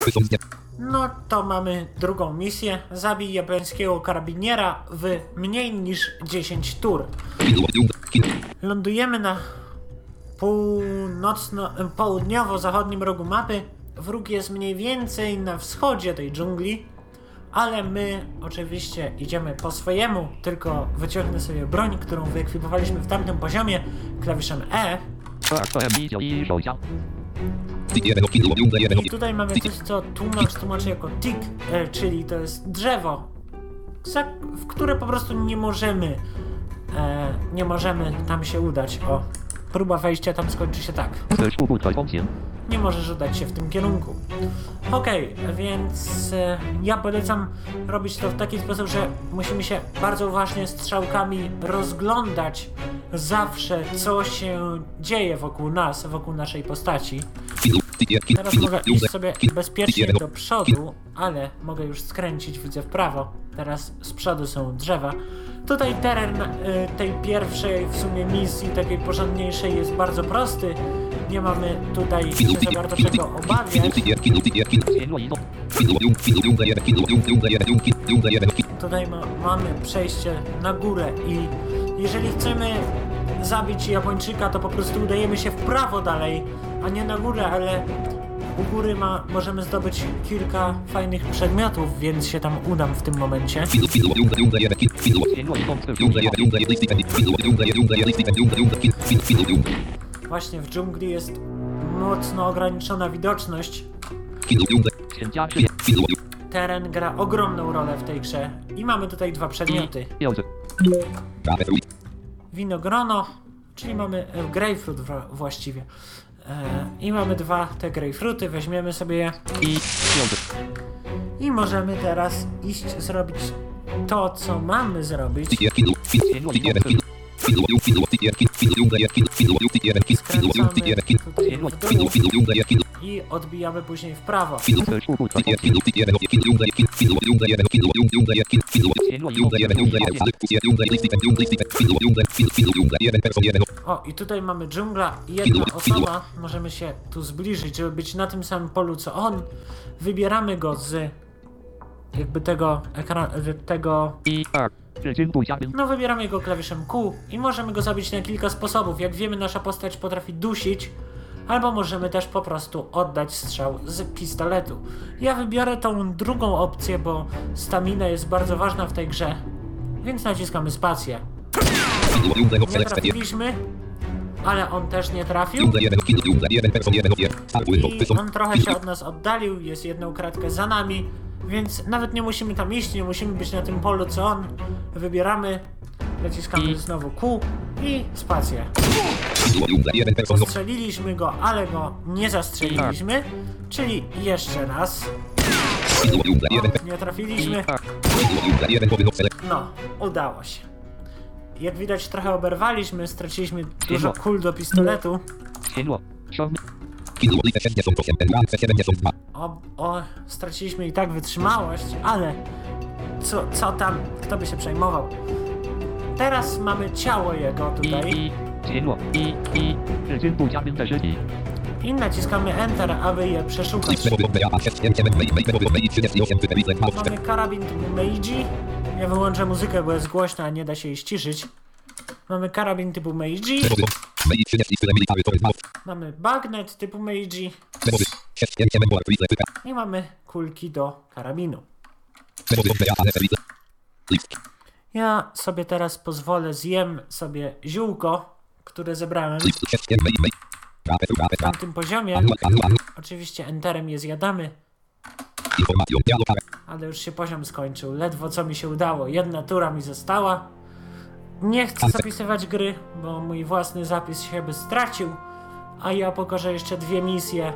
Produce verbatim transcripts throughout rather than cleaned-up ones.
No to mamy drugą misję. Zabij japońskiego karabiniera w mniej niż dziesięć tur. Lądujemy na północno, południowo-zachodnim rogu mapy. Wróg jest mniej więcej na wschodzie tej dżungli, ale my oczywiście idziemy po swojemu, tylko wyciągnę sobie broń, którą wyekwipowaliśmy w tamtym poziomie klawiszem E. I tutaj mamy coś, co tłumacz tłumaczy jako tick, e, czyli to jest drzewo, za, w które po prostu nie możemy, e, nie możemy tam się udać. O, próba wejścia tam skończy się tak. Nie możesz udać się w tym kierunku. Okej, okay, więc e, ja polecam robić to w taki sposób, że musimy się bardzo uważnie strzałkami rozglądać zawsze, co się dzieje wokół nas, wokół naszej postaci. Teraz mogę iść sobie bezpiecznie do przodu, ale mogę już skręcić, widzę w prawo. Teraz z przodu są drzewa. Tutaj teren y, tej pierwszej w sumie misji, takiej porządniejszej, jest bardzo prosty. Nie mamy tutaj się za bardzo czego obawiać. Tutaj ma, mamy przejście na górę i jeżeli chcemy zabić Japończyka, to po prostu udajemy się w prawo dalej, a nie na górę, ale u góry ma, możemy zdobyć kilka fajnych przedmiotów, więc się tam udam w tym momencie. Właśnie w dżungli jest mocno ograniczona widoczność. Teren gra ogromną rolę w tej grze i mamy tutaj dwa przedmioty. Winogrono, czyli mamy e, grapefruit właściwie. E, I mamy dwa te grapefruity, weźmiemy sobie je i, i możemy teraz iść zrobić to, co mamy zrobić. I odbijamy później w prawo. O, i tutaj mamy dżungla i jedna osoba. Możemy się tu zbliżyć, żeby być na tym samym polu co on. Wybieramy go z jakby tego ekranu, tego... No wybieramy go klawiszem Q i możemy go zabić na kilka sposobów. Jak wiemy, nasza postać potrafi dusić, albo możemy też po prostu oddać strzał z pistoletu. Ja wybiorę tą drugą opcję, bo stamina jest bardzo ważna w tej grze, więc naciskamy spację. Nie trafiliśmy, ale on też nie trafił. I on trochę się od nas oddalił, jest jedną kratkę za nami. Więc nawet nie musimy tam iść, nie musimy być na tym polu co on. Wybieramy, naciskamy znowu Q i spację. Postrzeliliśmy go, ale go nie zastrzeliliśmy. Czyli jeszcze raz. O, nie trafiliśmy. No, udało się. Jak widać, trochę oberwaliśmy, straciliśmy dużo kul do pistoletu. O, o, straciliśmy i tak wytrzymałość, ale co, co tam, kto by się przejmował? Teraz mamy ciało jego tutaj i naciskamy Enter, aby je przeszukać. Mamy karabin typu Meiji. Ja wyłączę muzykę, bo jest głośna, a nie da się jej ściszyć. Mamy karabin typu Meiji. Mamy bagnet typu Meiji. I mamy kulki do karabinu. Ja sobie teraz pozwolę, zjem sobie ziółko, które zebrałem w tamtym poziomie. Oczywiście enterem je zjadamy. Ale już się poziom skończył. Ledwo co mi się udało. Jedna tura mi została. Nie chcę zapisywać gry, bo mój własny zapis się by stracił. A ja pokażę jeszcze dwie misje.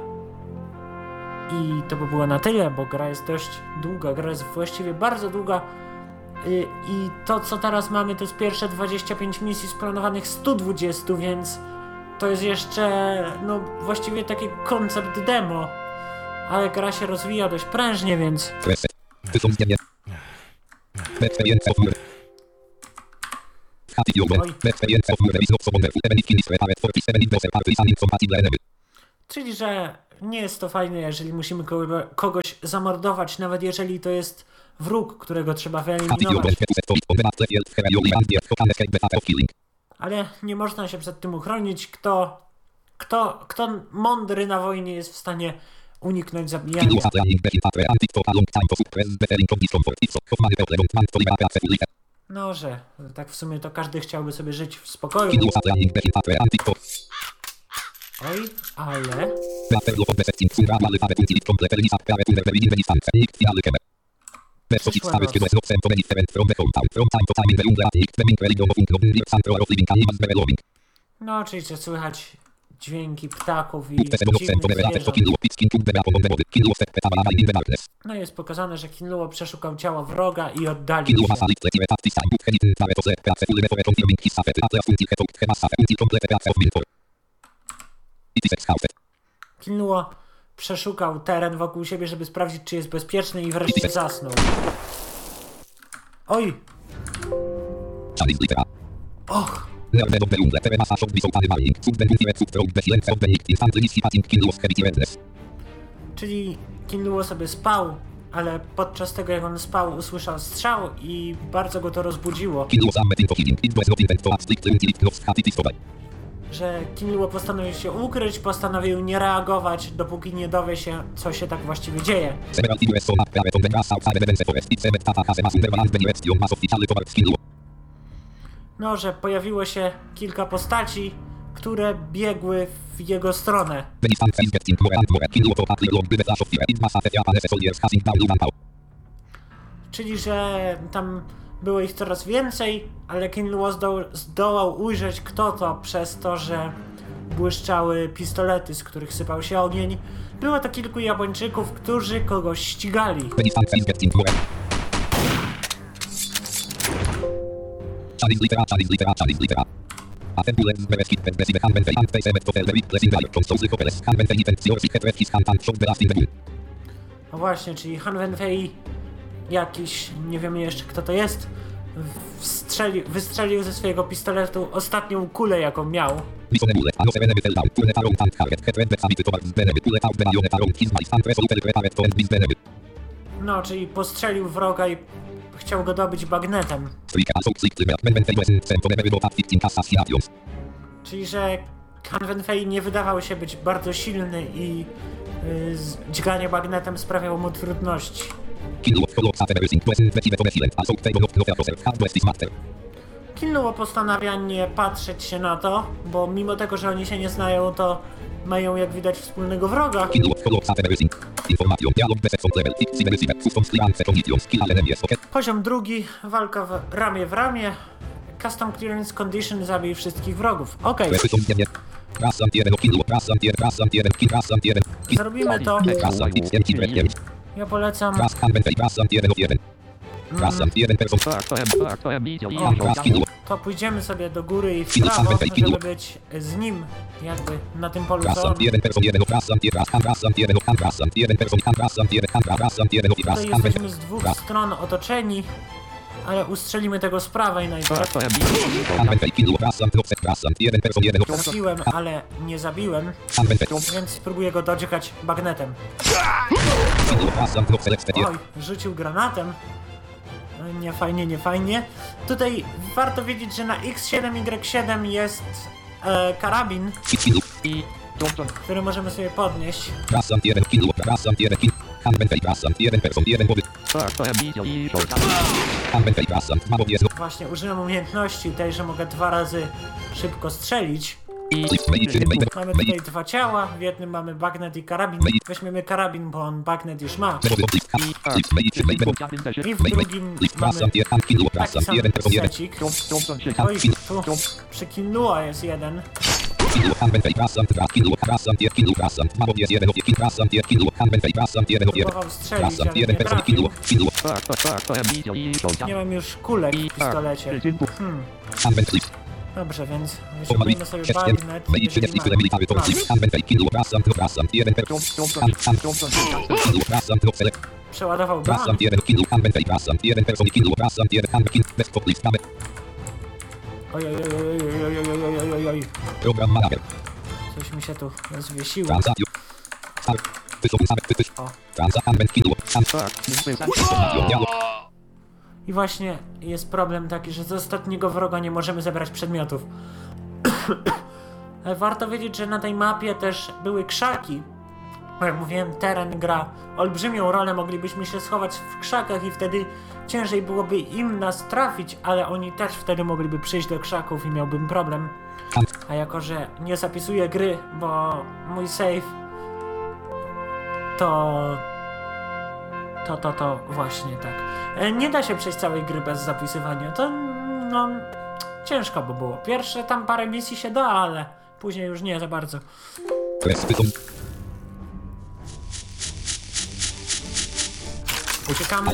I to by było na tyle, bo gra jest dość długa. Gra jest właściwie bardzo długa. I to, co teraz mamy, to jest pierwsze dwadzieścia pięć misji z planowanych sto dwadzieścia, więc to jest jeszcze, no właściwie taki koncept demo. Ale gra się rozwija dość prężnie, więc... Oj. Czyli, że nie jest to fajne, jeżeli musimy kogo, kogoś zamordować, nawet jeżeli to jest wróg, którego trzeba wyeliminować. Ale nie można się przed tym uchronić. Kto, kto, kto mądry na wojnie jest w stanie uniknąć zabijania. No, że tak w sumie to każdy chciałby sobie żyć w spokoju. Oj, ale... No, oczywiście słychać dźwięki ptaków i dziwnych zwierząt. No jest pokazane, że Kinluo przeszukał ciało wroga i oddalił się. Kinluo przeszukał teren wokół siebie, żeby sprawdzić, czy jest bezpieczny i wreszcie zasnął. Oj! Och! Czyli Kinluo sobie spał, ale podczas tego jak on spał usłyszał strzał i bardzo go to rozbudziło. Że Kinluo postanowił się ukryć, postanowił nie reagować, dopóki nie dowie się, co się tak właściwie dzieje. No, że pojawiło się kilka postaci, które biegły w jego stronę. Czyli, że tam było ich coraz więcej, ale Kinluo zdoł, zdołał ujrzeć, kto to, przez to, że błyszczały pistolety, z których sypał się ogień. Było to kilku Japończyków, którzy kogoś ścigali. No właśnie, czyli Han Wenfei, jakiś, nie wiemy jeszcze kto to jest, wstrzeli, wystrzelił ze swojego pistoletu ostatnią kulę, jaką miał. No, czyli postrzelił wroga i chciał go dobyć bagnetem. Czyli, że Han Wenfei nie wydawał się być bardzo silny i yy, dźganie bagnetem sprawiało mu trudności. Kinluo postanawia nie patrzeć się na to, bo mimo tego, że oni się nie znają, to mają, jak widać, wspólnego wroga. Poziom drugi, walka w ramię w ramię. Custom Clearance Condition zabij wszystkich wrogów. Okej. Okay. Zrobimy to. Ja polecam. Mm. To pójdziemy sobie do góry i w prawo, żeby być z nim jakby na tym polu, co on. Tutaj jesteśmy z dwóch stron otoczeni, ale ustrzelimy tego z prawej najpierw. Trafiłem, ale nie zabiłem, więc spróbuję go dociekać bagnetem. Oj, rzucił granatem. Nie fajnie, nie fajnie. Tutaj warto wiedzieć, że na X siedem Y siedem jest e, karabin, który możemy sobie podnieść. Właśnie użyłem umiejętności tej, że mogę dwa razy szybko strzelić. Mamy tutaj dwa ciała, w jednym mamy bagnet i karabin. Weźmiemy karabin, bo on bagnet już ma. I w drugim mamy taki sam secik. Oj, tu przy Kinluo jest jeden. Próbował strzelić, ale nie trafił. Nie mam już kulek w pistolecie. Hmm. Dobrze, więc wyszukujemy sobie bagnet, jeżeli mamy. Przeładował broń. Oj, oj, oj, oj, oj, oj, oj, oj, oj, oj. Coś mi się tu zwiesiło. I właśnie jest problem taki, że z ostatniego wroga nie możemy zebrać przedmiotów. Warto wiedzieć, że na tej mapie też były krzaki. Jak mówiłem, teren gra olbrzymią rolę, moglibyśmy się schować w krzakach i wtedy ciężej byłoby im nas trafić, ale oni też wtedy mogliby przyjść do krzaków i miałbym problem. A jako, że nie zapisuję gry, bo mój save to... To, to, to właśnie tak. E, Nie da się przejść całej gry bez zapisywania. To, no, ciężko by było. Pierwsze tam parę misji się da, ale później już nie za bardzo. Uciekamy.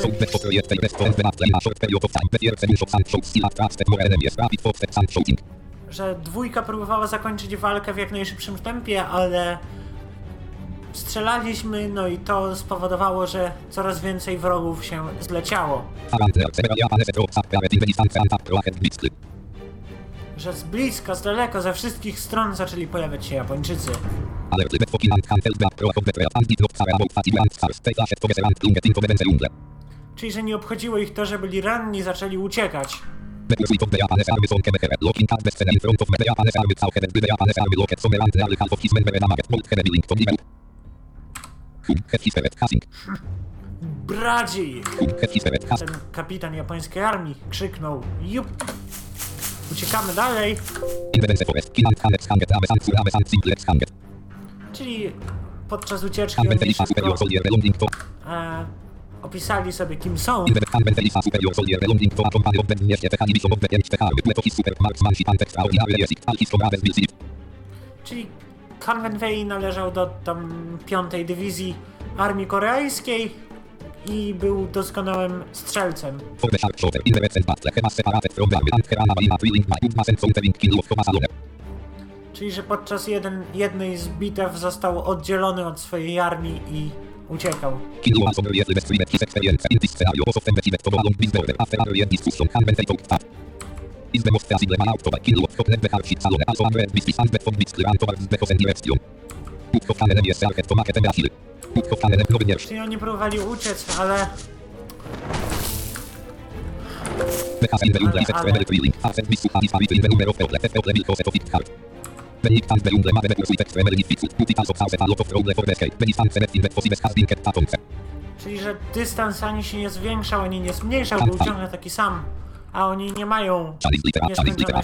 Że dwójka próbowała zakończyć walkę w jak najszybszym tempie, ale strzelaliśmy, no i to spowodowało, że coraz więcej wrogów się zleciało. Że z bliska, z daleka, ze wszystkich stron zaczęli pojawiać się Japończycy. Czyli, że nie obchodziło ich to, że byli ranni, zaczęli uciekać. Bradzi! Ten kapitan japońskiej armii krzyknął: jup! Uciekamy dalej. Czyli podczas ucieczki oni szybko, e, opisali sobie, kim są. Czyli Hanwen Wei należał do tam piątej dywizji armii koreańskiej i był doskonałym strzelcem. Czyli, że podczas jeden, jednej z bitew został oddzielony od swojej armii i uciekał. Czyli oni próbowali uciec, ale... ale, ale... Czyli, że dystans ani się nie zwiększał, ani nie zmniejszał, był ciągle taki sam. A oni nie mają nieskończoności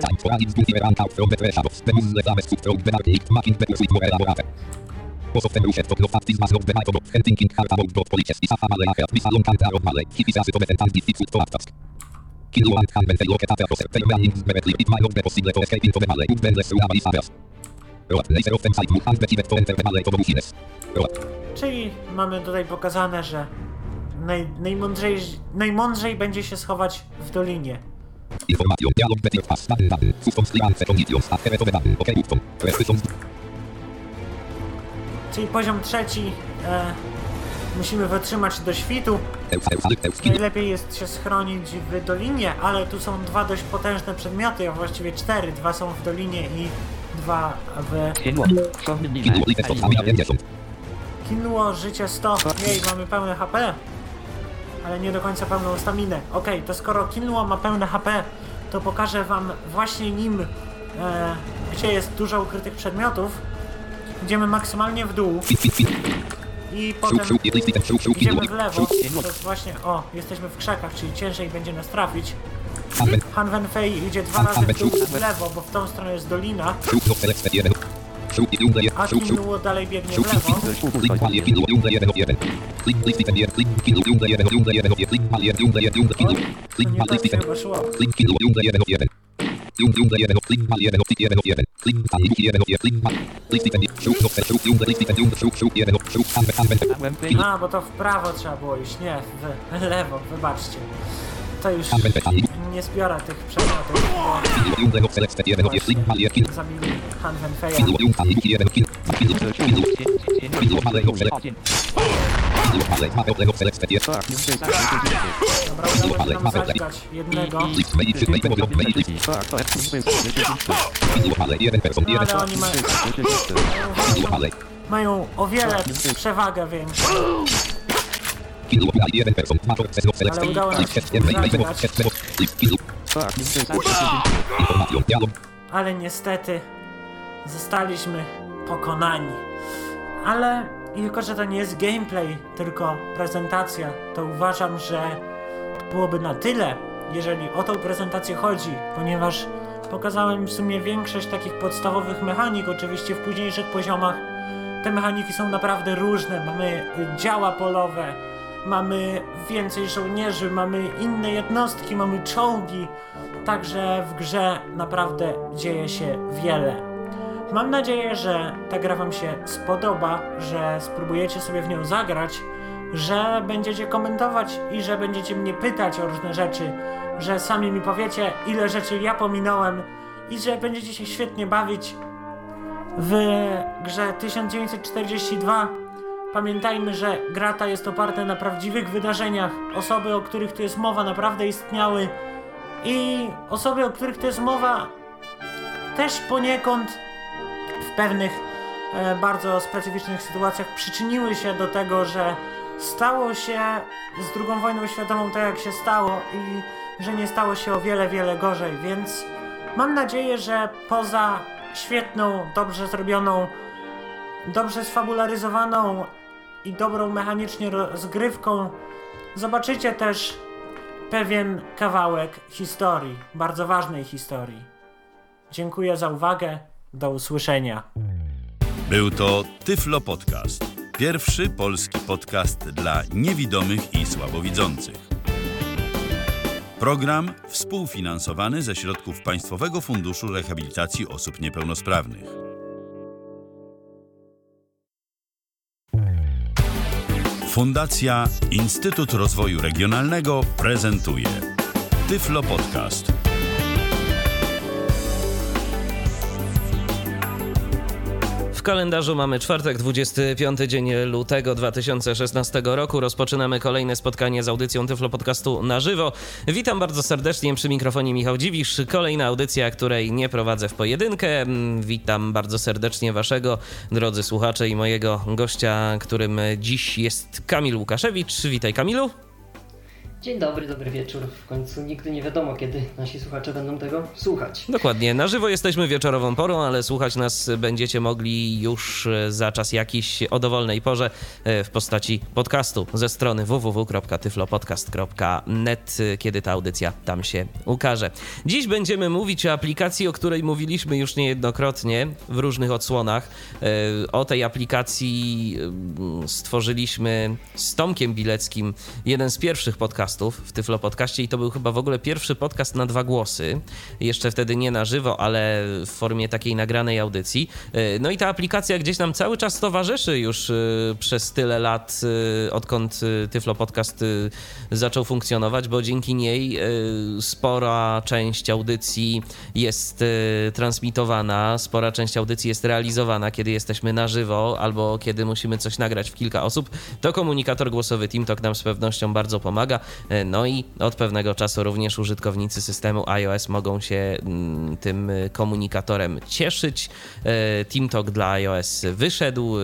Czyli mamy tutaj pokazane, że naj, najmądrzej, najmądrzej będzie się schować w dolinie. Czyli poziom trzeci, e, musimy wytrzymać do świtu. Najlepiej jest się schronić w dolinie, ale tu są dwa dość potężne przedmioty, a właściwie cztery. Dwa są w dolinie i dwa w... Kinło, życie sto. Jej, mamy pełne H P. Ale nie do końca pełną staminę. Okej, okay, to skoro Kinło ma pełne H P, to pokażę wam właśnie nim, e, gdzie jest dużo ukrytych przedmiotów. Idziemy maksymalnie w dół. I potem idziemy w lewo. To jest właśnie... O, jesteśmy w krzakach, czyli ciężej będzie nas trafić. Hanwen Fei idzie dwa razy w dół w lewo, bo w tą stronę jest dolina. A Kinło dalej biegnie w lewo. O, to nie tak się chyba szło. A, bo to w prawo trzeba było iść, nie, w lewo, wybaczcie. To już nie zbiorę tych przedmiotów, bo zabili Hanwen Feia. Dobra, udało się nam zatkać jednego. No, ale oni mają... mają o wiele przewagę większą. Ale udało nam się zagrać. Ale niestety zostaliśmy pokonani. Ale jako, że to nie jest gameplay, tylko prezentacja, to uważam, że byłoby na tyle, jeżeli o tą prezentację chodzi, ponieważ pokazałem w sumie większość takich podstawowych mechanik. Oczywiście w późniejszych poziomach te mechaniki są naprawdę różne. Mamy działa polowe, mamy więcej żołnierzy, mamy inne jednostki, mamy czołgi. Także w grze naprawdę dzieje się wiele. Mam nadzieję, że ta gra wam się spodoba, że spróbujecie sobie w nią zagrać, że będziecie komentować i że będziecie mnie pytać o różne rzeczy, że sami mi powiecie, ile rzeczy ja pominąłem i że będziecie się świetnie bawić w grze tysiąc dziewięćset czterdzieści dwa. Pamiętajmy, że gra ta jest oparta na prawdziwych wydarzeniach. Osoby, o których tu jest mowa, naprawdę istniały i osoby, o których tu jest mowa, też poniekąd w pewnych e, bardzo specyficznych sytuacjach przyczyniły się do tego, że stało się z drugą wojną światową tak jak się stało i że nie stało się o wiele, wiele gorzej, więc mam nadzieję, że poza świetną, dobrze zrobioną, dobrze sfabularyzowaną i dobrą mechanicznie rozgrywką zobaczycie też pewien kawałek historii, bardzo ważnej historii. Dziękuję za uwagę, do usłyszenia. Był to Tyflo Podcast. Pierwszy polski podcast dla niewidomych i słabowidzących. Program współfinansowany ze środków Państwowego Funduszu Rehabilitacji Osób Niepełnosprawnych. Fundacja Instytut Rozwoju Regionalnego prezentuje Tyflo Podcast. W kalendarzu mamy czwartek, dwudziesty piąty dzień lutego dwa tysiące szesnastego roku. Rozpoczynamy kolejne spotkanie z audycją Tyflo Podcastu na żywo. Witam bardzo serdecznie, przy mikrofonie Michał Dziwisz. Kolejna audycja, której nie prowadzę w pojedynkę. Witam bardzo serdecznie waszego, drodzy słuchacze, i mojego gościa, którym dziś jest Kamil Łukaszewicz. Witaj, Kamilu. Dzień dobry, dobry wieczór. W końcu nigdy nie wiadomo, kiedy nasi słuchacze będą tego słuchać. Dokładnie. Na żywo jesteśmy wieczorową porą, ale słuchać nas będziecie mogli już za czas jakiś o dowolnej porze w postaci podcastu ze strony w w w kropka tyflopodcast kropka net, kiedy ta audycja tam się ukaże. Dziś będziemy mówić o aplikacji, o której mówiliśmy już niejednokrotnie w różnych odsłonach. O tej aplikacji stworzyliśmy z Tomkiem Bileckim jeden z pierwszych podcastów w Tyflo Podcaście i to był chyba w ogóle pierwszy podcast na dwa głosy. Jeszcze wtedy nie na żywo, ale w formie takiej nagranej audycji. No i ta aplikacja gdzieś nam cały czas towarzyszy już przez tyle lat, odkąd Tyflo Podcast zaczął funkcjonować, bo dzięki niej spora część audycji jest transmitowana, spora część audycji jest realizowana, kiedy jesteśmy na żywo albo kiedy musimy coś nagrać w kilka osób. To komunikator głosowy TeamTalk nam z pewnością bardzo pomaga. No i od pewnego czasu również użytkownicy systemu iOS mogą się tym komunikatorem cieszyć. TeamTalk dla iOS wyszedł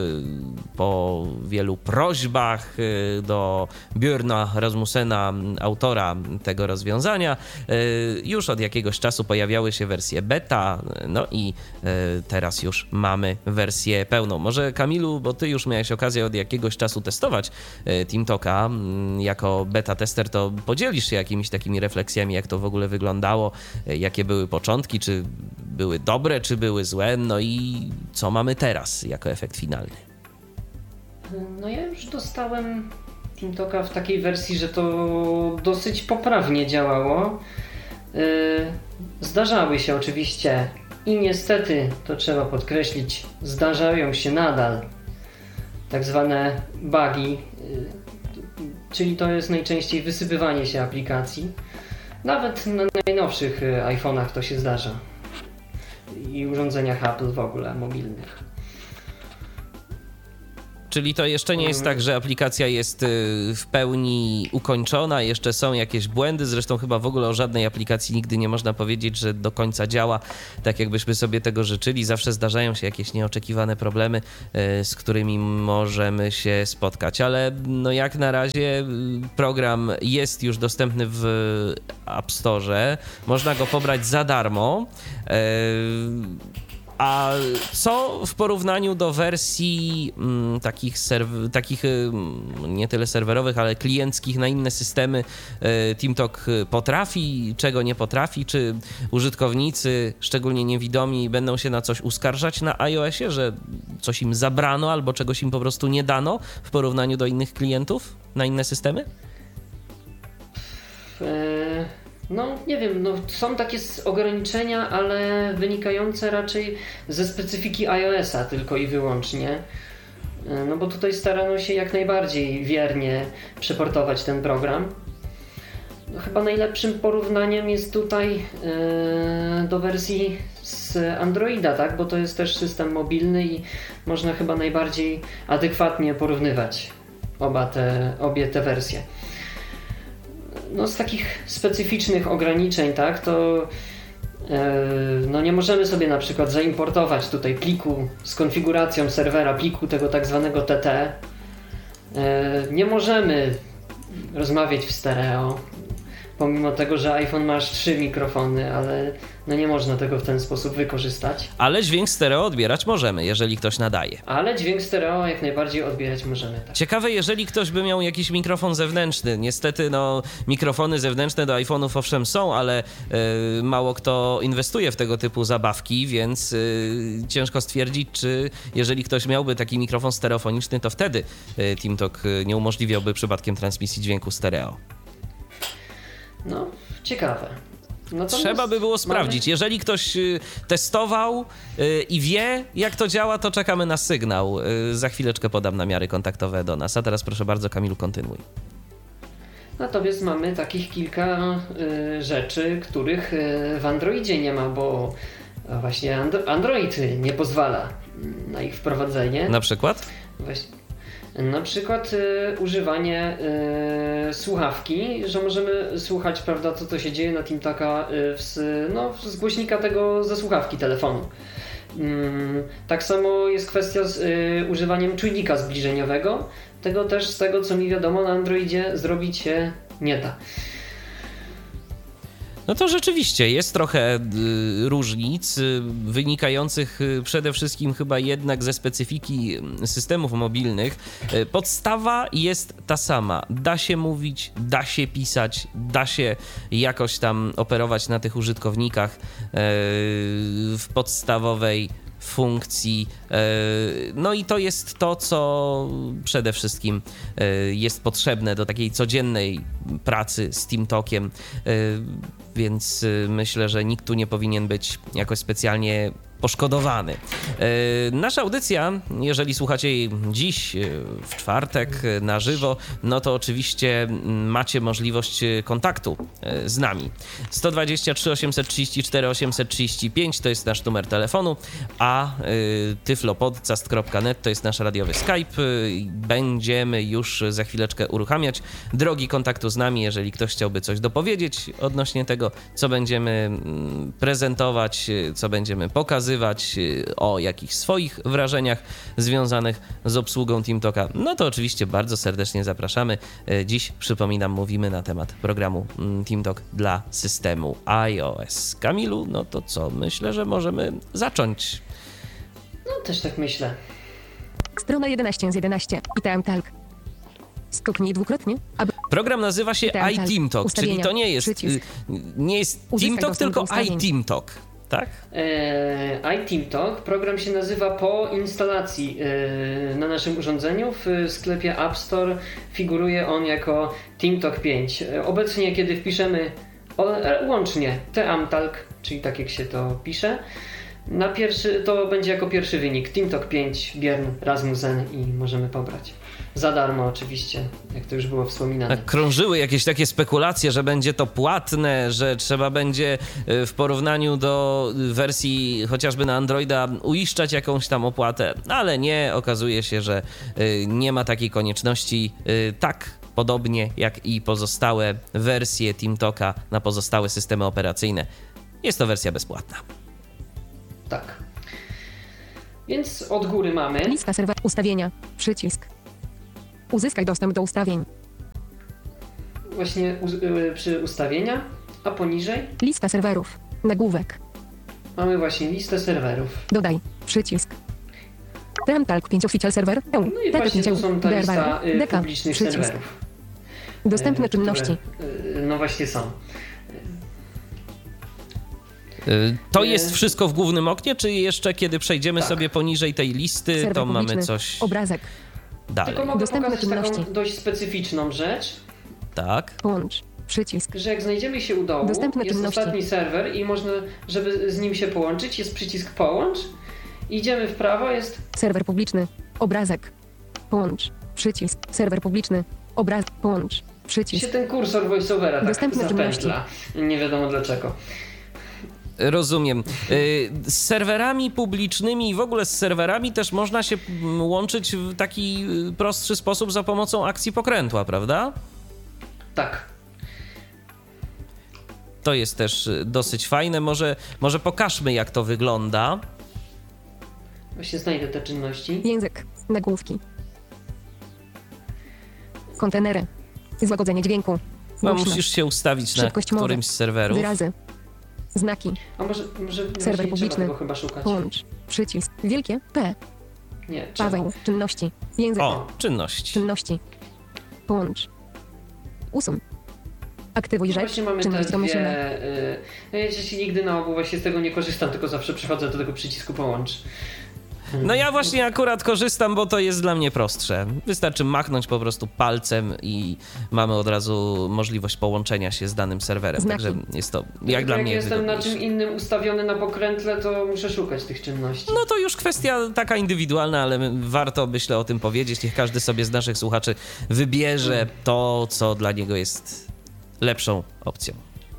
po wielu prośbach do Björna Rasmussena, autora tego rozwiązania. Już od jakiegoś czasu pojawiały się wersje beta, no i teraz już mamy wersję pełną. Może, Kamilu, bo ty już miałeś okazję od jakiegoś czasu testować TeamTalka jako beta tester, to podzielisz się jakimiś takimi refleksjami, jak to w ogóle wyglądało, jakie były początki, czy były dobre, czy były złe, no i co mamy teraz jako efekt finalny? No ja już dostałem TeamTalka w takiej wersji, że to dosyć poprawnie działało. Zdarzały się oczywiście i niestety, to trzeba podkreślić, zdarzają się nadal tak zwane bugi, czyli to jest najczęściej wysypywanie się aplikacji. Nawet na najnowszych iPhone'ach to się zdarza. I urządzeniach Apple w ogóle, mobilnych. Czyli to jeszcze nie jest tak, że aplikacja jest w pełni ukończona, jeszcze są jakieś błędy, zresztą chyba w ogóle o żadnej aplikacji nigdy nie można powiedzieć, że do końca działa tak, jakbyśmy sobie tego życzyli. Zawsze zdarzają się jakieś nieoczekiwane problemy, z którymi możemy się spotkać, ale no jak na razie program jest już dostępny w App Store, można go pobrać za darmo. A co w porównaniu do wersji mm, takich, serw- takich mm, nie tyle serwerowych, ale klienckich na inne systemy y, TeamTalk potrafi, czego nie potrafi? Czy użytkownicy, szczególnie niewidomi, będą się na coś uskarżać na iOSie, że coś im zabrano albo czegoś im po prostu nie dano w porównaniu do innych klientów na inne systemy? Eee... No nie wiem, no, są takie ograniczenia, ale wynikające raczej ze specyfiki iOS-a tylko i wyłącznie. No bo tutaj starano się jak najbardziej wiernie przeportować ten program. No, chyba najlepszym porównaniem jest tutaj yy, do wersji z Androida, tak? Bo to jest też system mobilny i można chyba najbardziej adekwatnie porównywać oba te, obie te wersje. No z takich specyficznych ograniczeń, tak, to yy, no nie możemy sobie na przykład zaimportować tutaj pliku z konfiguracją serwera, pliku tego tak zwanego T T. Yy, nie możemy rozmawiać w stereo, pomimo tego, że iPhone ma aż trzy mikrofony, ale no nie można tego w ten sposób wykorzystać. Ale dźwięk stereo odbierać możemy, jeżeli ktoś nadaje. Ale dźwięk stereo jak najbardziej odbierać możemy, tak. Ciekawe, jeżeli ktoś by miał jakiś mikrofon zewnętrzny. Niestety, no, mikrofony zewnętrzne do iPhone'ów owszem są, ale yy, mało kto inwestuje w tego typu zabawki, więc yy, ciężko stwierdzić, czy jeżeli ktoś miałby taki mikrofon stereofoniczny, to wtedy yy, TeamTalk yy, nie umożliwiałby przypadkiem transmisji dźwięku stereo. No, ciekawe. Natomiast trzeba by było sprawdzić. Mamy... Jeżeli ktoś y, testował y, i wie, jak to działa, to czekamy na sygnał. Y, za chwileczkę podam namiary kontaktowe do nas. A teraz proszę bardzo, Kamilu, kontynuuj. Natomiast mamy takich kilka y, rzeczy, których y, w Androidzie nie ma, bo właśnie and- Android nie pozwala na ich wprowadzenie. Na przykład? Właśnie. Na przykład y, używanie y, słuchawki, że możemy słuchać, prawda, co to się dzieje na TeamTalka y, z, no, z głośnika tego ze słuchawki telefonu. Y, tak samo jest kwestia z y, używaniem czujnika zbliżeniowego. Tego też z tego, co mi wiadomo, na Androidzie zrobić się nie da. No to rzeczywiście jest trochę y, różnic y, wynikających y, przede wszystkim chyba jednak ze specyfiki systemów mobilnych. Y, podstawa jest ta sama. Da się mówić, da się pisać, da się jakoś tam operować na tych użytkownikach y, w podstawowej funkcji. No i to jest to, co przede wszystkim jest potrzebne do takiej codziennej pracy z TeamTalkiem, więc myślę, że nikt tu nie powinien być jakoś specjalnie poszkodowany. Nasza audycja, jeżeli słuchacie jej dziś, w czwartek, na żywo, no to oczywiście macie możliwość kontaktu z nami. sto dwadzieścia trzy osiemset trzydzieści cztery osiemset trzydzieści pięć to jest nasz numer telefonu, a tyflopodcast kropka net to jest nasz radiowy Skype. Będziemy już za chwileczkę uruchamiać drogi kontaktu z nami, jeżeli ktoś chciałby coś dopowiedzieć odnośnie tego, co będziemy prezentować, co będziemy pokazywać, o jakichś swoich wrażeniach związanych z obsługą TeamTalka, no to oczywiście bardzo serdecznie zapraszamy. Dziś, przypominam, mówimy na temat programu TeamTalk dla systemu iOS. Kamilu, no to co? Myślę, że możemy zacząć. No też tak myślę. Strona jedenaście z jedenaście i TeamTalk. Stuknij dwukrotnie, aby... Program nazywa się iTeamTalk, czyli to nie jest, nie jest TeamTalk, tylko iTeamTalk. Tak? E, iTeamTalk, program się nazywa po instalacji e, na naszym urządzeniu. W sklepie App Store figuruje on jako TeamTalk pięć. Obecnie, kiedy wpiszemy o, e, łącznie TeamTalk, czyli tak jak się to pisze, na pierwszy, to będzie jako pierwszy wynik TeamTalk pięć Björn Rasmussen i możemy pobrać. za darmo oczywiście, jak to już było wspominane. Tak, krążyły jakieś takie spekulacje, że będzie to płatne, że trzeba będzie w porównaniu do wersji chociażby na Androida uiszczać jakąś tam opłatę, ale nie, okazuje się, że nie ma takiej konieczności. Tak podobnie jak i pozostałe wersje TeamTalka na pozostałe systemy operacyjne. Jest to wersja bezpłatna. Tak. Więc od góry mamy... Lista serwer. Ustawienia. Przycisk. Uzyskaj dostęp do ustawień. Właśnie u, y, przy ustawienia, a poniżej Lista serwerów. Nagłówek. mamy właśnie listę serwerów. Dodaj. Przycisk. TeamTalk pięć Official Server. No i właśnie to są ta lista y, Deka. publicznych Przycisk. serwerów. Dostępne y, czynności. Które, y, no właśnie są. To jest wszystko w głównym oknie, czy jeszcze kiedy przejdziemy tak. sobie poniżej tej listy, Serwer to mamy publiczny. coś Obrazek. dalej? Tylko mogę Dostępne pokazać czynności. taką dość specyficzną rzecz, Tak. Połącz. Przycisk. że jak znajdziemy się u dołu, Dostępne jest czynności. ostatni serwer i można, żeby z nim się połączyć, jest przycisk połącz. Idziemy w prawo, jest Serwer publiczny. Obrazek. Połącz. Przycisk. Serwer publiczny. Obraz. Połącz. się Przycisk. ten kursor voiceovera tak Dostępne zapętla. Nie wiadomo dlaczego. Rozumiem. Y, Z serwerami publicznymi i w ogóle z serwerami też można się mm, łączyć w taki y, prostszy sposób za pomocą akcji pokrętła, prawda? Tak. To jest też y, dosyć fajne. Może, może pokażmy, jak to wygląda. Właśnie znajdę te czynności. Język. Nagłówki. Kontenery. Złagodzenie dźwięku. No, Głośno. musisz się ustawić na Szybkość mowy. którymś z serwerów. Wyrazy. Znaki. A może, może Serwer właśnie nie publiczny. trzeba tego chyba szukać. Połącz. Przycisk. Wielkie P. Nie, trzeba. Paweł. Czynności. Język. O, czynności. Czynności. Połącz. Usuń. Aktywuj No rzecz. właśnie mamy te Czynność dwie... domyślna. Y, no ja dzisiaj nigdy na ogół właśnie z tego nie korzystam, tylko zawsze przechodzę do tego przycisku połącz. No ja właśnie akurat korzystam, bo to jest dla mnie prostsze. Wystarczy machnąć po prostu palcem i mamy od razu możliwość połączenia się z danym serwerem. Znaki. Także jest to jak Jak dla mnie jestem na wygodniejsze. czym innym ustawiony na pokrętle, to muszę szukać tych czynności. No to już kwestia taka indywidualna, ale warto, myślę, o tym powiedzieć. Niech każdy sobie z naszych słuchaczy wybierze to, co dla niego jest lepszą opcją.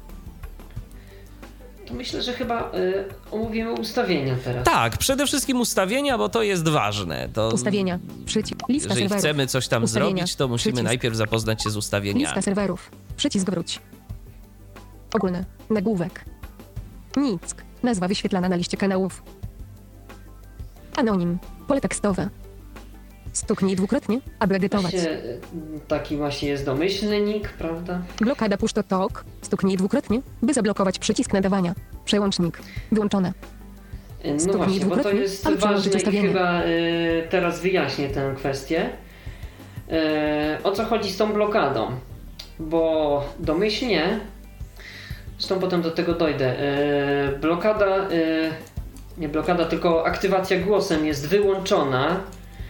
To myślę, że chyba y, omówimy ustawienia teraz. Tak, przede wszystkim ustawienia, bo to jest ważne. To, Ustawienia. Przycisk. Lista jeżeli serwerów. chcemy coś tam Ustawienia. zrobić, to musimy Przycisk. najpierw zapoznać się z ustawieniami. Lista serwerów. Przycisk wróć. Ogólne. Nagłówek. Nic. Nazwa wyświetlana na liście kanałów. Anonim. Pole tekstowe. Stuknij dwukrotnie, aby edytować. Właśnie, y, taki właśnie jest domyślny nick, prawda? Blokada push to talk. Stuknij dwukrotnie, by zablokować przycisk nadawania. Przełącznik. Wyłączone. Y, No Stuknij właśnie, bo to dwukrotnie, jest aby przełączyć ważne i ustawienie. chyba y, teraz wyjaśnię tę kwestię. Y, o co chodzi z tą blokadą? Bo domyślnie, zresztą potem do tego dojdę, y, blokada, y, nie blokada, tylko aktywacja głosem jest wyłączona.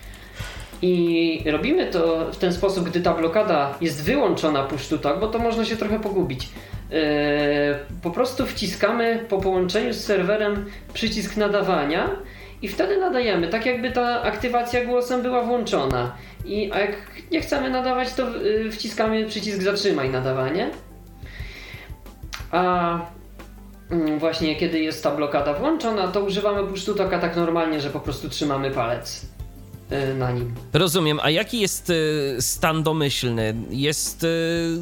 I robimy to w ten sposób, gdy ta blokada jest wyłączona push to talk, bo to można się trochę pogubić. Yy, po prostu wciskamy po połączeniu z serwerem przycisk nadawania i wtedy nadajemy, tak jakby ta aktywacja głosem była włączona. I a jak nie chcemy nadawać, to yy, wciskamy przycisk zatrzymaj nadawanie. A yy, właśnie kiedy jest ta blokada włączona, to używamy push to talka tak normalnie, że po prostu trzymamy palec na nim. Rozumiem. A jaki jest y, stan domyślny? Jest, y,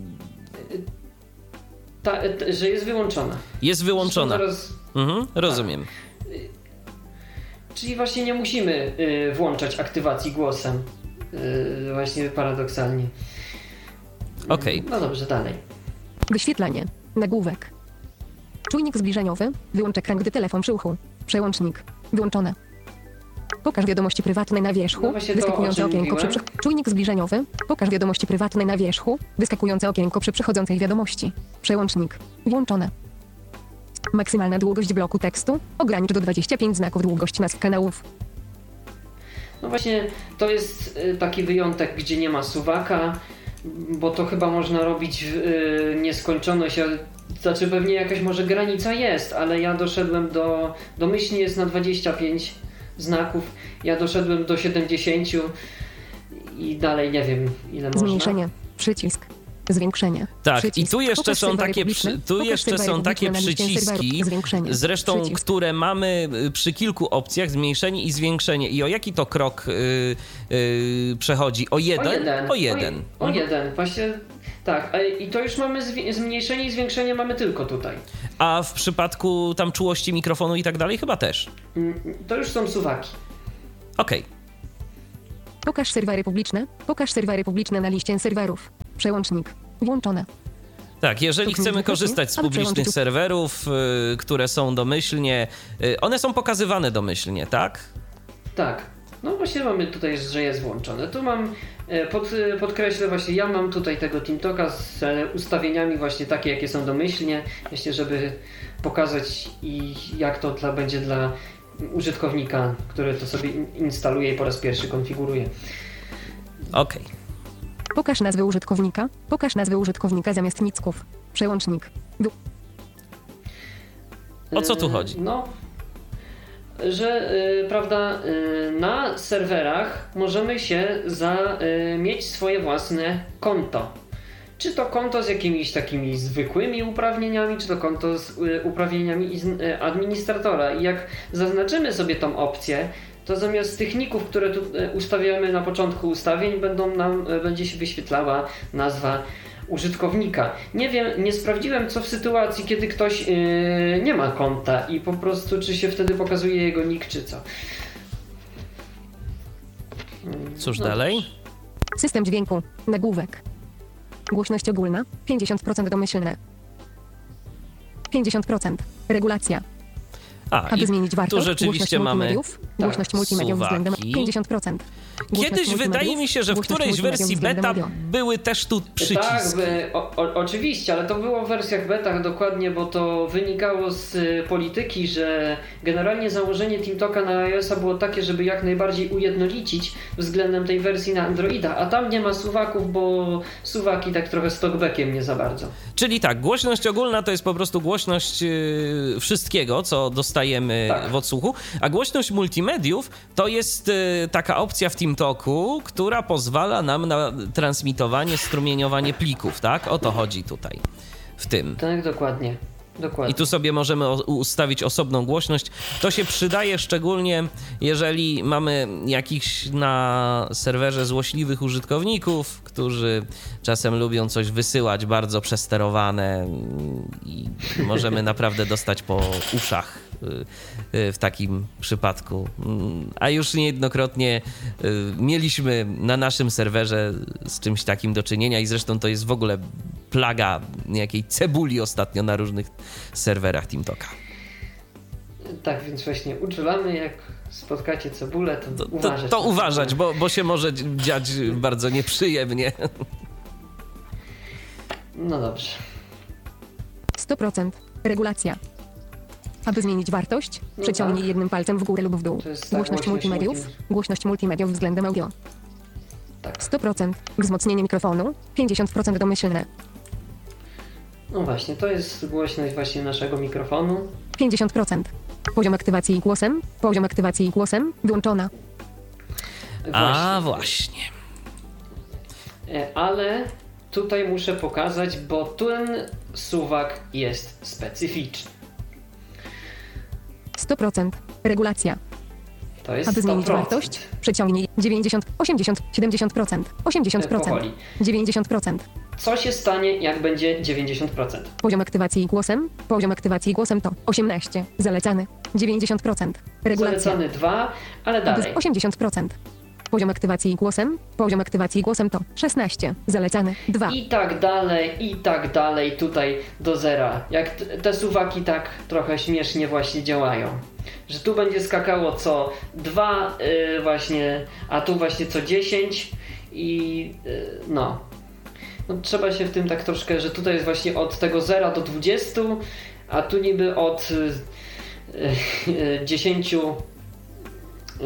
Ta, t, że jest wyłączona. jest wyłączona. Teraz, Mhm, rozumiem. czyli właśnie nie musimy y, włączać aktywacji głosem. Y, właśnie paradoksalnie. Okej. No dobrze, dalej. Wyświetlanie. Nagłówek. Czujnik zbliżeniowy. Wyłącz ekran, gdy telefon przy uchu. Przełącznik. Wyłączone. Pokaż wiadomości prywatne na wierzchu. No właśnie to, Wyskakujące o czym okienko przy mówiłem. przy... Czujnik zbliżeniowy. Pokaż wiadomości prywatne na wierzchu. Wyskakujące okienko przy przychodzącej wiadomości. Przełącznik. Włączone. Maksymalna długość bloku tekstu. Ogranicz do dwudziestu pięciu znaków długość nazw kanałów. No właśnie to jest y, taki wyjątek, gdzie nie ma suwaka, bo to chyba można robić w y, nieskończoność. Ja, znaczy pewnie jakaś może granica jest, ale ja doszedłem do... Domyślnie jest na dwadzieścia pięć znaków. Ja doszedłem do siedemdziesięciu i dalej nie wiem ile można. Zmniejszenie. Przycisk. Zwiększenie. Tak, Przycisk. i tu jeszcze Pokaż są serwery takie, publiczne. przy, tu Pokaż jeszcze serwery są takie publiczne na liście przyciski, serwerów. Zwiększenie. zresztą, Przycisk. które mamy y, przy kilku opcjach, zmniejszenie i zwiększenie. I o jaki to krok y, y, przechodzi? O jeden? O jeden. O jeden. O, o Mhm. jeden, właśnie tak. A, i to już mamy zwi- zmniejszenie i zwiększenie mamy tylko tutaj. A w przypadku tam czułości mikrofonu i tak dalej chyba też. Mm, To już są suwaki. Okej. Pokaż serwery publiczne. Pokaż serwery publiczne na liście serwerów. Przełącznik. Włączone. Tak, jeżeli To chcemy kliknij, korzystać z ale publicznych przełączyć- serwerów, y, które są domyślnie, y, one są pokazywane domyślnie, tak? Tak. No właśnie mamy tutaj, że jest włączone. Tu mam, e, pod, e, podkreślę właśnie, ja mam tutaj tego TeamTalka z e, ustawieniami właśnie takie, jakie są domyślnie, właśnie żeby pokazać i jak to dla, będzie dla użytkownika, który to sobie in- instaluje i po raz pierwszy konfiguruje. Okej. Pokaż nazwę użytkownika. Pokaż nazwę użytkownika zamiast nicków. Przełącznik. Du- O co tu E, chodzi? No, że y, prawda, y, na serwerach możemy się za, y, mieć swoje własne konto. Czy to konto z jakimiś takimi zwykłymi uprawnieniami, czy to konto z y, uprawnieniami iz- y, administratora. I jak zaznaczymy sobie tą opcję, to zamiast tych ników, które tu y, ustawiamy na początku ustawień, będą nam, y, będzie się wyświetlała nazwa użytkownika. Nie wiem, nie sprawdziłem co w sytuacji, kiedy ktoś yy, nie ma konta i po prostu czy się wtedy pokazuje jego nick, czy co. Cóż No. dalej? System dźwięku. Nagłówek. Głośność ogólna. pięćdziesiąt procent domyślne. pięćdziesiąt procent. Regulacja. A, Aby i zmienić wartość. tu rzeczywiście głośność mamy multimediów. Głośność multimediów względem suwaki. pięćdziesiąt procent. Głośność Kiedyś wydaje multimediów. mi się, że w Głośność którejś multimediów wersji względem beta audio. były też tu Tak, przyciski. by, o, o, oczywiście, ale to było w wersjach betach dokładnie, bo to wynikało z y, polityki, że generalnie założenie TeamTalka na iOS-a było takie, żeby jak najbardziej ujednolicić względem tej wersji na Androida, a tam nie ma suwaków, bo suwaki tak trochę z talkbackiem nie za bardzo. Czyli tak, głośność ogólna to jest po prostu głośność yy, wszystkiego, co dostajemy Tak. w odsłuchu, a głośność multimediów to jest yy, taka opcja w TeamTalku, która pozwala nam na transmitowanie, strumieniowanie plików, tak? O to chodzi tutaj, w tym. Tak, dokładnie. Dokładnie. I tu sobie możemy o- ustawić osobną głośność. To się przydaje szczególnie, jeżeli mamy jakichś na serwerze złośliwych użytkowników, którzy czasem lubią coś wysyłać bardzo przesterowane i możemy naprawdę dostać po uszach y, y, w takim przypadku. Mm, A już niejednokrotnie y, mieliśmy na naszym serwerze z czymś takim do czynienia i zresztą to jest w ogóle plaga jakiej cebuli ostatnio na różnych serwerach TeamTalka. Tak, więc właśnie uczulamy, jak spotkacie cebulę, to, To, to, uważać. to na uważać, cebulę. bo, bo się może dziać bardzo nieprzyjemnie. No dobrze. sto procent. Regulacja. Aby zmienić wartość, No przeciągnij tak. jednym palcem w górę lub w dół. To jest tak, Głośność głośność multimediów. multimediów. Głośność multimediów względem audio. Tak. sto procent. Wzmocnienie mikrofonu. pięćdziesiąt procent domyślne. No właśnie, to jest głośność właśnie naszego mikrofonu. pięćdziesiąt procent. Poziom aktywacji głosem. Poziom aktywacji głosem. Wyłączona. A właśnie. E, Ale tutaj muszę pokazać, bo ten suwak jest specyficzny. sto procent. Regulacja. To jest Aby zmienić sto procent. wartość, przeciągnij dziewięćdziesiąt, osiemdziesiąt, siedemdziesiąt procent, osiemdziesiąt procent, Powoli. dziewięćdziesiąt procent. Co się stanie, jak będzie dziewięćdziesiąt procent? Poziom aktywacji głosem. Poziom aktywacji głosem to osiemnaście. Zalecany. dziewięćdziesiąt procent. Regulacja. Zalecany dwa, ale dalej. osiemdziesiąt procent. Poziom aktywacji głosem. Poziom aktywacji głosem to szesnaście. Zalecany dwa. I tak dalej, i tak dalej, tutaj do zera. Jak t- te suwaki tak trochę śmiesznie właśnie działają. Że tu będzie skakało co dwa yy, właśnie, a tu właśnie co dziesięć i yy, no. no. Trzeba się w tym tak troszkę, że tutaj jest właśnie od tego zera do dwudziestu, a tu niby od yy, yy, dziesięciu yy,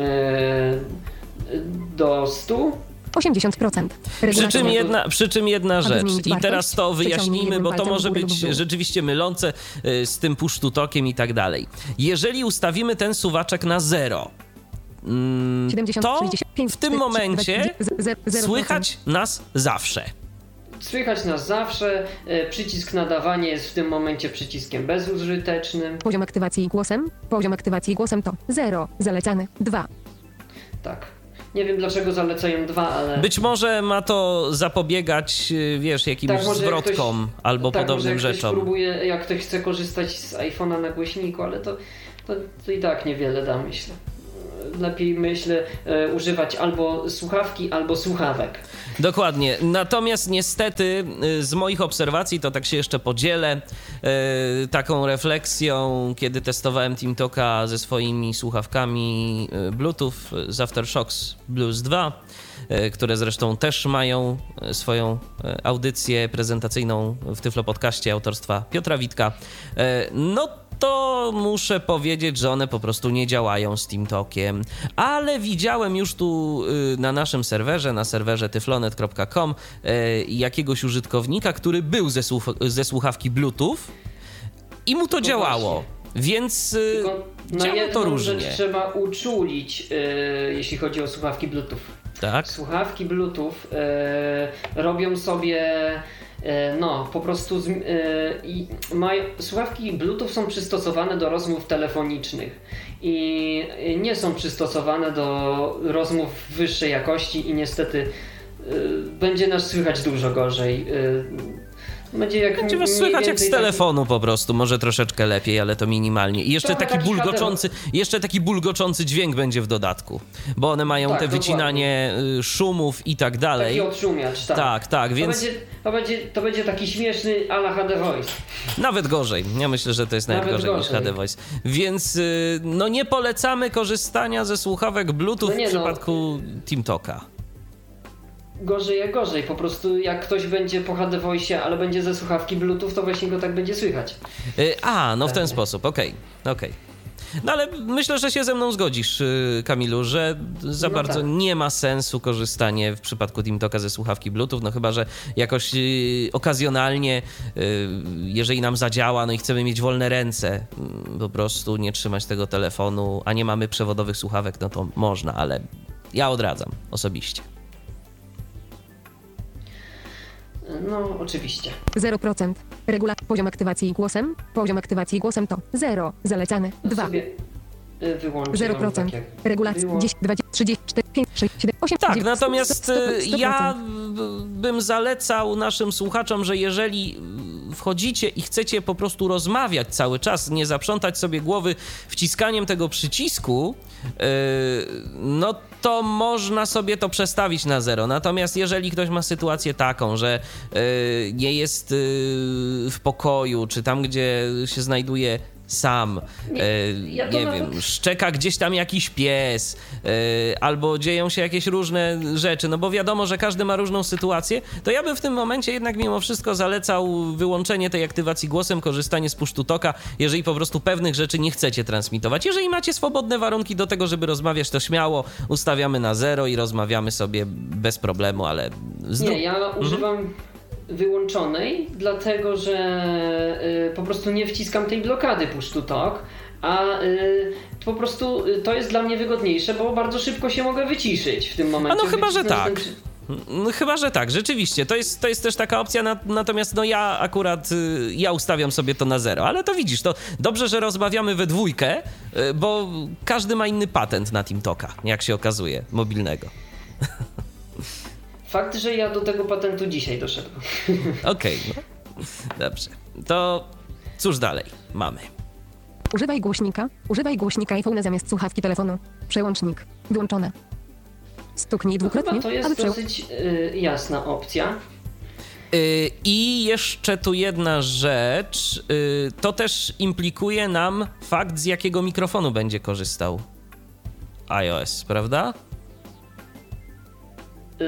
do stu. osiemdziesiąt procent. Przy czym Regulacja. jedna, przy czym jedna Aby rzecz. zmienić I wartość, teraz to przeciągnij wyjaśnijmy, jednym bo to palcem może w górę lub być w dół. rzeczywiście mylące y, z tym push to talkiem i tak dalej. Jeżeli ustawimy ten suwaczek na zero, mm, siedemdziesiąt, to sześćdziesiąt pięć, w tym momencie zero procent. słychać nas zawsze. Słychać nas zawsze. E, Przycisk nadawanie jest w tym momencie przyciskiem bezużytecznym. Poziom aktywacji głosem. Poziom aktywacji głosem to zero. Zalecany dwa. Tak. Nie wiem dlaczego zalecają dwa, ale... Być może ma to zapobiegać, y, wiesz, jakimś Tak, może jak zwrotkom ktoś- albo tak, podobnym może jak rzeczom. Ktoś próbuje, jak ktoś chce korzystać z iPhone'a na głośniku, ale to, to, to i tak niewiele da, myślę. Lepiej, myślę, e, używać albo słuchawki, albo słuchawek. Dokładnie. Natomiast niestety y, z moich obserwacji, to tak się jeszcze podzielę y, taką refleksją, kiedy testowałem TeamTalka ze swoimi słuchawkami y, Bluetooth z AfterShokz Blues dwa, y, które zresztą też mają y, swoją y, audycję prezentacyjną w Tyflo Podcaście autorstwa Piotra Witka. Y, no to muszę powiedzieć, że one po prostu nie działają z TeamTalkiem. Ale widziałem już tu y, na naszym serwerze, na serwerze tyflonet kropka com y, jakiegoś użytkownika, który był ze, słuch- ze słuchawki Bluetooth i mu to No działało. Więc y, Tylko na działo to jedną różnie. rzecz trzeba uczulić, e, jeśli chodzi o słuchawki Bluetooth. Tak? Słuchawki Bluetooth e, robią sobie, e, no po prostu, z, e, i maj, słuchawki Bluetooth są przystosowane do rozmów telefonicznych i nie są przystosowane do rozmów wyższej jakości i niestety e, będzie nas słychać dużo gorzej. E, będzie jak Będzie was mniej słychać jak z więcej taki- telefonu po prostu, może troszeczkę lepiej, ale to minimalnie. I jeszcze Trochę taki taki bulgoczący, jeszcze taki bulgoczący dźwięk będzie w dodatku, bo one mają Tak, te dokładnie. wycinanie y, szumów i tak dalej. Taki odszumiacz, tak. Tak, tak, więc To będzie, to, będzie, to będzie taki śmieszny a la H D Voice. nawet gorzej. Ja myślę, że to jest nawet, Nawet gorzej, niż gorzej. H D Voice. Więc y, no nie polecamy korzystania ze słuchawek Bluetooth No nie w no. przypadku TeamTalka. Gorzej jak gorzej, po prostu jak ktoś będzie po H D Voice, ale będzie ze słuchawki Bluetooth, to właśnie go tak będzie słychać. Y, a, no w ten Pewnie. sposób, okej, okej. No ale myślę, że się ze mną zgodzisz, y, Kamilu, że za No bardzo tak. nie ma sensu korzystanie w przypadku TeamTalka ze słuchawki Bluetooth, no chyba, że jakoś y, okazjonalnie, y, jeżeli nam zadziała, no i chcemy mieć wolne ręce, y, po prostu nie trzymać tego telefonu, a nie mamy przewodowych słuchawek, no to można, ale ja odradzam osobiście. No, oczywiście. zero procent. Regula. Poziom aktywacji głosem. Poziom aktywacji głosem to zero. Zalecany To dwa. sobie y, wyłączę. zero wam procent. tak jak Regulacja było. dziesięć, dwadzieścia, trzydzieści, czterdzieści, pięć, sześć, siedem, osiem, Tak, dziewięć, natomiast sto procent, y, sto procent. ja b- bym zalecał naszym słuchaczom, że jeżeli y, wchodzicie i chcecie po prostu rozmawiać cały czas, nie zaprzątać sobie głowy wciskaniem tego przycisku, y, no to można sobie to przestawić na zero. Natomiast jeżeli ktoś ma sytuację taką, że y, nie jest y, w pokoju, czy tam, gdzie się znajduje sam, Nie, e, ja to nie nawet- wiem, szczeka gdzieś tam jakiś pies, e, albo dzieją się jakieś różne rzeczy, no bo wiadomo, że każdy ma różną sytuację, to ja bym w tym momencie jednak mimo wszystko zalecał wyłączenie tej aktywacji głosem, korzystanie z push to talka, jeżeli po prostu pewnych rzeczy nie chcecie transmitować. Jeżeli macie swobodne warunki do tego, żeby rozmawiać, to śmiało ustawiamy na zero i rozmawiamy sobie bez problemu, ale... Zdro... Nie, ja używam wyłączonej, dlatego że y, po prostu nie wciskam tej blokady push to talk, a y, po prostu y, to jest dla mnie wygodniejsze, bo bardzo szybko się mogę wyciszyć w tym momencie. A no chyba, że Wycisnąć tak. ten przy- No, chyba, że tak, rzeczywiście. To jest, to jest też taka opcja, na, natomiast no ja akurat, y, ja ustawiam sobie to na zero. Ale to widzisz, to dobrze, że rozmawiamy we dwójkę, y, bo każdy ma inny patent na TeamTalka, jak się okazuje, mobilnego. Fakt, że ja do tego patentu dzisiaj doszedłem. Okej, no. Dobrze. To cóż dalej mamy? Używaj głośnika. Używaj głośnika iPhone zamiast słuchawki telefonu. Przełącznik. Wyłączone. Stuknij No dwukrotnie, chyba to aby jest przełączyć. dosyć y, jasna opcja. Y, I jeszcze tu jedna rzecz. Y, To też implikuje nam fakt, z jakiego mikrofonu będzie korzystał iOS, prawda? Y,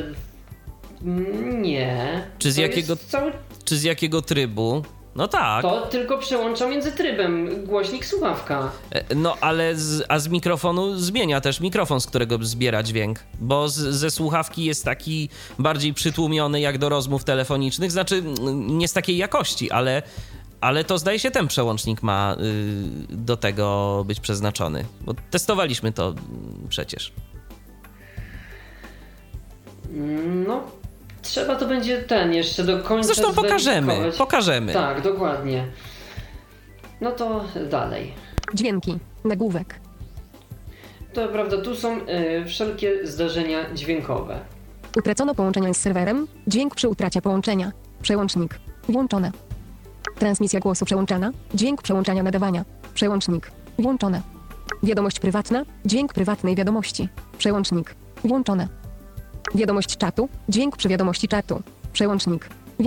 nie. Czy z To jakiego- jest Cały... Czy z jakiego trybu? No tak. To tylko przełącza między trybem głośnik słuchawka. E, No, ale z, a z mikrofonu zmienia też mikrofon, z którego zbiera dźwięk, bo z, ze słuchawki jest taki bardziej przytłumiony jak do rozmów telefonicznych, znaczy mm, nie z takiej jakości, ale, Ale to zdaje się ten przełącznik ma y, do tego być przeznaczony, bo testowaliśmy to przecież. No, trzeba to będzie ten jeszcze do końca Zresztą pokażemy, zweryfikować. pokażemy. Tak, dokładnie. No to dalej. Dźwięki. Nagłówek. To prawda, tu są y, wszelkie zdarzenia dźwiękowe. Utracono połączenie z serwerem. Dźwięk przy utracie połączenia. Przełącznik. Włączone. Transmisja głosu przełączana. Dźwięk przełączania nadawania. Przełącznik. Włączone. Wiadomość prywatna. Dźwięk prywatnej wiadomości. Przełącznik. Włączone. Wiadomość czatu. Dźwięk przy wiadomości czatu. Przełącznik.